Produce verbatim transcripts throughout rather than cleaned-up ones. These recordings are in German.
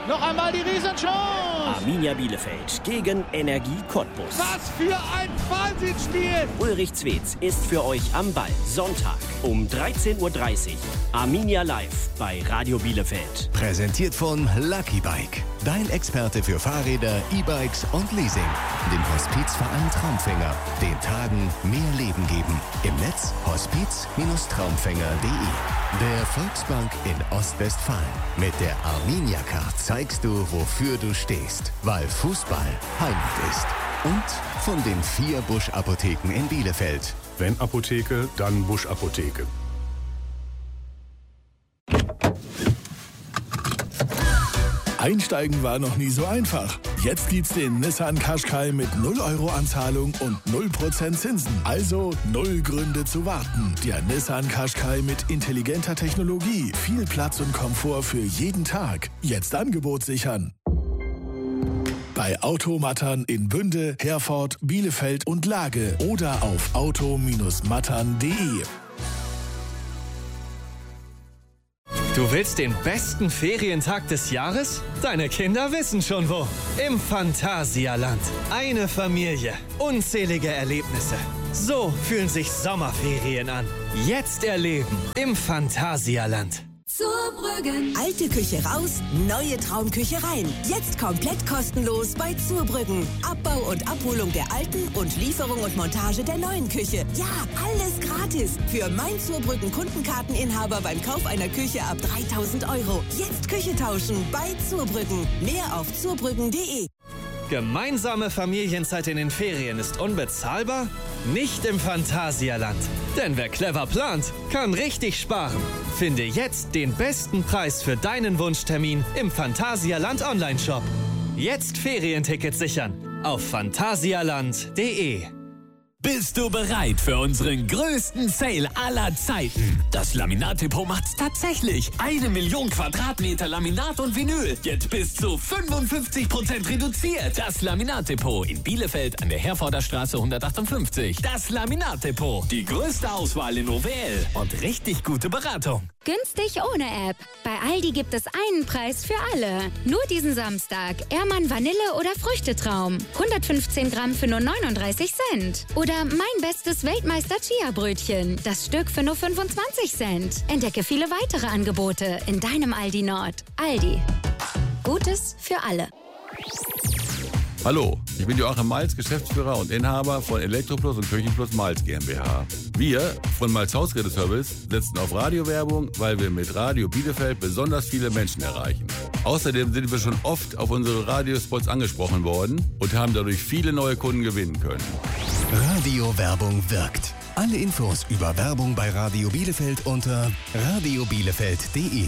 Noch einmal die Riesenchance. Arminia Bielefeld gegen Energie Cottbus. Was für ein Wahnsinnsspiel. Ulrich Zwetz ist für euch am Ball. Sonntag um dreizehn Uhr dreißig. Arminia live bei Radio Bielefeld. Präsentiert von Lucky Bike. Dein Experte für Fahrräder, E-Bikes und Leasing. Dem Hospizverein Traumfänger. Den Tagen mehr Leben geben. Im Netz hospiz Traumfänger punkt de. Der Volksbank in Ostwestfalen. Mit der Arminia Card zeigst du, wofür du stehst. Weil Fußball Heimat ist. Und von den vier Busch-Apotheken in Bielefeld. Wenn Apotheke, dann Busch-Apotheke. Einsteigen war noch nie so einfach. Jetzt gibt's den Nissan Qashqai mit null Euro Anzahlung und null Prozent Zinsen. Also null Gründe zu warten. Der Nissan Qashqai mit intelligenter Technologie, viel Platz und Komfort für jeden Tag. Jetzt Angebot sichern. Bei Automattern in Bünde, Herford, Bielefeld und Lage oder auf auto mattern punkt de. Du willst den besten Ferientag des Jahres? Deine Kinder wissen schon wo. Im Phantasialand. Eine Familie. Unzählige Erlebnisse. So fühlen sich Sommerferien an. Jetzt erleben im Phantasialand. Zurbrüggen. Alte Küche raus, neue Traumküche rein. Jetzt komplett kostenlos bei Zurbrüggen. Abbau und Abholung der alten und Lieferung und Montage der neuen Küche. Ja, alles gratis. Für mein Zurbrüggen Kundenkarteninhaber beim Kauf einer Küche ab dreitausend Euro. Jetzt Küche tauschen bei Zurbrüggen. Mehr auf zurbrüggen punkt de. Gemeinsame Familienzeit in den Ferien ist unbezahlbar? Nicht im Phantasialand. Denn wer clever plant, kann richtig sparen. Finde jetzt den besten Preis für deinen Wunschtermin im Phantasialand Online-Shop. Jetzt Ferientickets sichern auf phantasialand punkt de. Bist du bereit für unseren größten Sale aller Zeiten? Das Laminat-Depot macht's tatsächlich. Eine Million Quadratmeter Laminat und Vinyl. Jetzt bis zu fünfundfünfzig Prozent reduziert. Das Laminat-Depot in Bielefeld an der Herforder Straße hundertachtundfünfzig. Das Laminat-Depot. Die größte Auswahl in O W L und richtig gute Beratung. Günstig ohne App. Bei Aldi gibt es einen Preis für alle. Nur diesen Samstag. Ehrmann Vanille oder Früchtetraum. hundertfünfzehn Gramm für nur neununddreißig Cent. Oder mein bestes Weltmeister Chia-Brötchen. Das Stück für nur fünfundzwanzig Cent. Entdecke viele weitere Angebote in deinem Aldi Nord. Aldi. Gutes für alle. Hallo, ich bin Joachim Malz, Geschäftsführer und Inhaber von Elektroplus und Küchenplus Malz GmbH. Wir von Malz Hausgeräteservice setzen auf Radiowerbung, weil wir mit Radio Bielefeld besonders viele Menschen erreichen. Außerdem sind wir schon oft auf unsere Radiospots angesprochen worden und haben dadurch viele neue Kunden gewinnen können. Radiowerbung wirkt. Alle Infos über Werbung bei Radio Bielefeld unter radio bielefeld punkt de.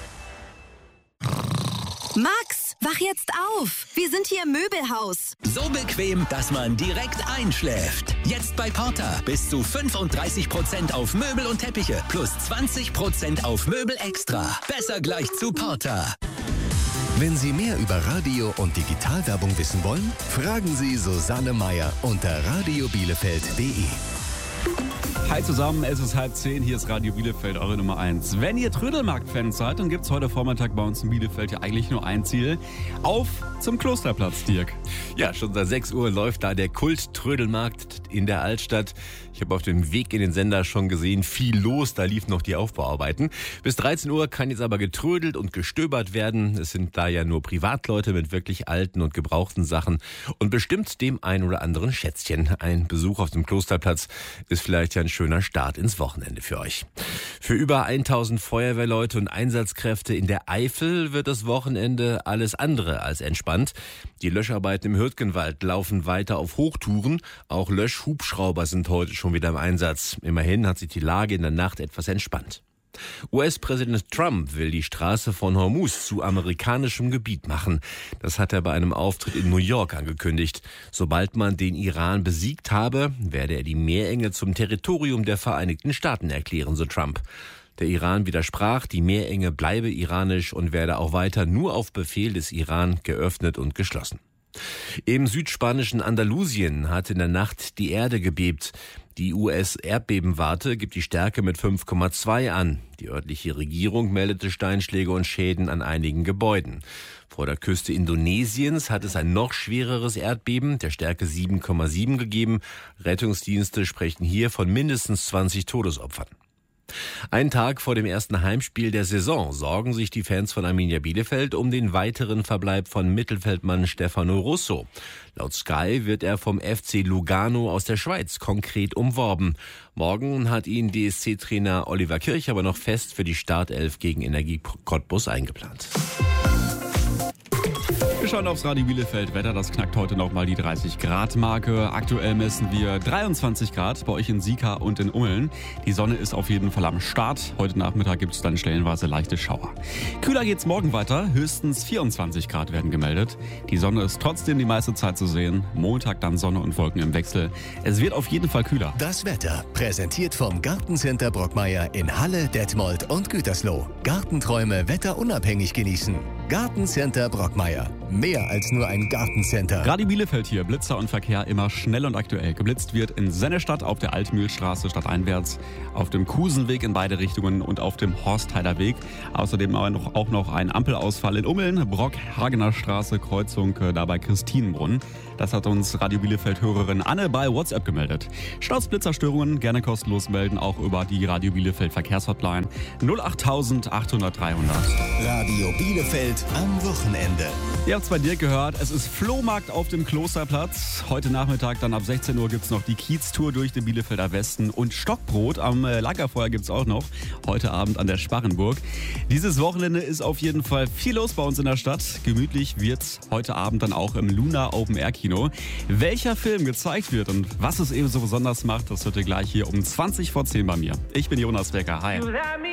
Max, wach jetzt auf. Wir sind hier im Möbelhaus. So bequem, dass man direkt einschläft. Jetzt bei Porta. Bis zu fünfunddreißig Prozent auf Möbel und Teppiche. Plus zwanzig Prozent auf Möbel extra. Besser gleich zu Porta. Wenn Sie mehr über Radio- und Digitalwerbung wissen wollen, fragen Sie Susanne Meyer unter radio bielefeld punkt de. Hi zusammen, es ist halb zehn, hier ist Radio Bielefeld, eure Nummer eins. Wenn ihr Trödelmarkt-Fans seid, dann gibt es heute Vormittag bei uns in Bielefeld ja eigentlich nur ein Ziel. Auf zum Klosterplatz, Dirk. Ja, schon seit sechs Uhr läuft da der Kult-Trödelmarkt in der Altstadt. Ich habe auf dem Weg in den Sender schon gesehen, viel los, da liefen noch die Aufbauarbeiten. Bis dreizehn Uhr kann jetzt aber getrödelt und gestöbert werden. Es sind da ja nur Privatleute mit wirklich alten und gebrauchten Sachen und bestimmt dem ein oder anderen Schätzchen. Ein Besuch auf dem Klosterplatz ist vielleicht ja ein schöner Start ins Wochenende für euch. Für über tausend Feuerwehrleute und Einsatzkräfte in der Eifel wird das Wochenende alles andere als entspannt. Die Löscharbeiten im Hürtgenwald laufen weiter auf Hochtouren. Auch Löschhubschrauber sind heute schon wieder im Einsatz. Immerhin hat sich die Lage in der Nacht etwas entspannt. U S-Präsident Trump will die Straße von Hormuz zu amerikanischem Gebiet machen. Das hat er bei einem Auftritt in New York angekündigt. Sobald man den Iran besiegt habe, werde er die Meerenge zum Territorium der Vereinigten Staaten erklären, so Trump. Der Iran widersprach, die Meerenge bleibe iranisch und werde auch weiter nur auf Befehl des Iran geöffnet und geschlossen. Im südspanischen Andalusien hat in der Nacht die Erde gebebt. Die U S-Erdbebenwarte gibt die Stärke mit fünf Komma zwei an. Die örtliche Regierung meldete Steinschläge und Schäden an einigen Gebäuden. Vor der Küste Indonesiens hat es ein noch schwereres Erdbeben der Stärke sieben Komma sieben gegeben. Rettungsdienste sprechen hier von mindestens zwanzig Todesopfern. Einen Tag vor dem ersten Heimspiel der Saison sorgen sich die Fans von Arminia Bielefeld um den weiteren Verbleib von Mittelfeldmann Stefano Russo. Laut Sky wird er vom F C Lugano aus der Schweiz konkret umworben. Morgen hat ihn D S C-Trainer Oliver Kirch aber noch fest für die Startelf gegen Energie Cottbus eingeplant. Wir schauen aufs Radio Bielefeld. Wetter, das knackt heute noch mal die dreißig Grad Marke. Aktuell messen wir dreiundzwanzig Grad bei euch in Sieka und in Ummeln. Die Sonne ist auf jeden Fall am Start. Heute Nachmittag gibt es dann stellenweise leichte Schauer. Kühler geht's morgen weiter. Höchstens vierundzwanzig Grad werden gemeldet. Die Sonne ist trotzdem die meiste Zeit zu sehen. Montag dann Sonne und Wolken im Wechsel. Es wird auf jeden Fall kühler. Das Wetter präsentiert vom Gartencenter Brockmeier in Halle, Detmold und Gütersloh. Gartenträume wetterunabhängig genießen. Gartencenter Brockmeier. Mehr als nur ein Gartencenter. Radio Bielefeld hier. Blitzer und Verkehr immer schnell und aktuell. Geblitzt wird in Sennestadt auf der Altmühlstraße stadteinwärts, auf dem Kusenweg in beide Richtungen und auf dem Horstheider Weg. Außerdem auch noch, auch noch ein Ampelausfall in Ummeln, Brock-Hagener Straße, Kreuzung äh, dabei Christinenbrunn. Das hat uns Radio Bielefeld-Hörerin Anne bei WhatsApp gemeldet. Staus, Blitzerstörungen gerne kostenlos melden, auch über die Radio Bielefeld Verkehrshotline null acht acht hundert dreihundert. Radio Bielefeld am Wochenende. Ihr habt es bei dir gehört, es ist Flohmarkt auf dem Klosterplatz. Heute Nachmittag dann ab sechzehn Uhr gibt es noch die Kieztour durch den Bielefelder Westen und Stockbrot am äh, Lagerfeuer gibt es auch noch. Heute Abend an der Sparrenburg. Dieses Wochenende ist auf jeden Fall viel los bei uns in der Stadt. Gemütlich wird's heute Abend dann auch im Luna Open Air Kino. Welcher Film gezeigt wird und was es eben so besonders macht, das hört ihr gleich hier um zwanzig vor zehn bei mir. Ich bin Jonas Becker. Hi.